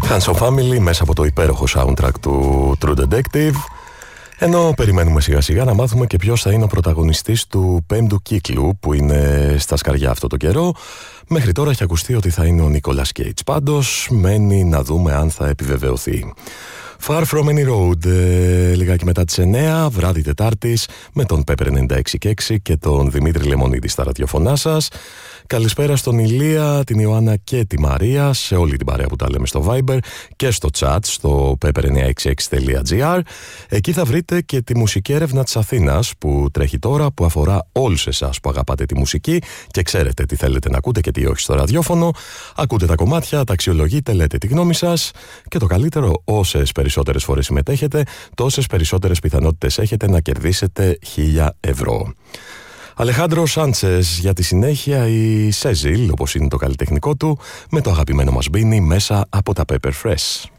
Handsome Family μέσα από το υπέροχο soundtrack του True Detective. Ενώ περιμένουμε σιγά σιγά να μάθουμε και ποιος θα είναι ο πρωταγωνιστής του πέμπτου κύκλου που είναι στα σκαριά αυτό το καιρό. Μέχρι τώρα έχει ακουστεί ότι θα είναι ο Nicolas Cage. Πάντως μένει να δούμε αν θα επιβεβαιωθεί. Far From Any Road, λιγάκι μετά τις 9, βράδυ Τετάρτης, με τον Pepper 96,6 και τον Δημήτρη Λεμονίδη στα ραδιοφωνά σας. Καλησπέρα στον Ηλία, την Ιωάννα και τη Μαρία, σε όλη την παρέα που τα λέμε στο Viber και στο chat στο pepper966.gr. Εκεί θα βρείτε και τη μουσική έρευνα της Αθήνας που τρέχει τώρα, που αφορά όλους εσάς που αγαπάτε τη μουσική και ξέρετε τι θέλετε να ακούτε και τι όχι στο ραδιόφωνο. Ακούτε τα κομμάτια, τα αξιολογείτε, λέτε τη γνώμη σας και το καλύτερο, όσες περισσότερες φορές συμμετέχετε, τόσες περισσότερες πιθανότητες έχετε να κερδίσετε 1.000 ευρώ. Αλεχάντρο Σάντσες για τη συνέχεια, η Σέζιλ όπως είναι το καλλιτεχνικό του, με το αγαπημένο μας μπίνι μέσα από τα Pepper Fresh.